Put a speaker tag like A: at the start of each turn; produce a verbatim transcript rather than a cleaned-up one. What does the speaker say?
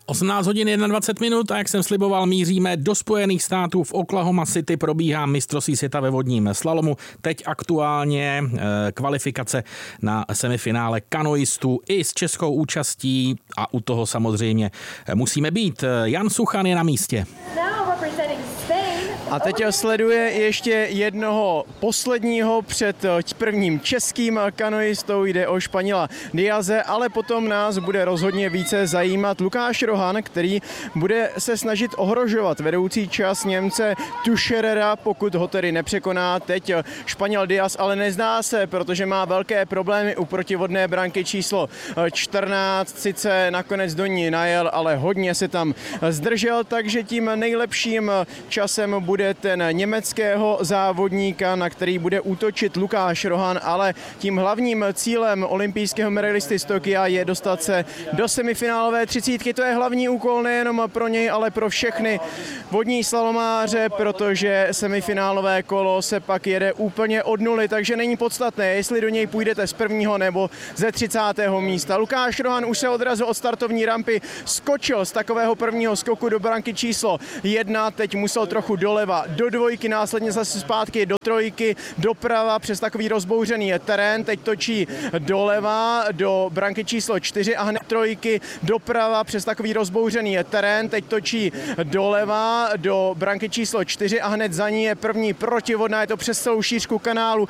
A: osmnáct hodin dvacet jedna minut a jak jsem sliboval, míříme do Spojených států. V Oklahoma City probíhá mistrovství světa ve vodním slalomu. Teď aktuálně e, kvalifikace na semifinále kanoistů i s českou účastí a u toho samozřejmě musíme být. Jan Suchan je na místě.
B: A teď sleduje ještě jednoho posledního před prvním českým kanoistou, jde o Španěla Diaze, ale potom nás bude rozhodně více zajímat Lukáš Rohan, který bude se snažit ohrožovat vedoucí čas Němce Tuscherera, pokud ho tedy nepřekoná teď Španěl Diaz, ale nezdá se, protože má velké problémy u protivodné branky číslo čtrnáct, sice nakonec do ní najel, ale hodně se tam zdržel, takže tím nejlepším časem bude ten německého závodníka, na který bude útočit Lukáš Rohan, ale tím hlavním cílem olympijského medailisty z Tokia je dostat se do semifinálové třicítky. To je hlavní úkol nejenom pro něj, ale pro všechny vodní slalomáře, protože semifinálové kolo se pak jede úplně od nuly, takže není podstatné, jestli do něj půjdete z prvního nebo ze třicátého místa. Lukáš Rohan už se odrazil od startovní rampy, skočil z takového prvního skoku do branky číslo jedna, teď musel trochu doleva do dvojky, následně zase zpátky do trojky, doprava přes takový rozbouřený terén, teď točí doleva do branky číslo čtyři a hned trojky, doprava přes takový rozbouřený terén, teď točí doleva do branky číslo čtyři a hned za ní je první protivodná, je to přes celou šířku kanálu,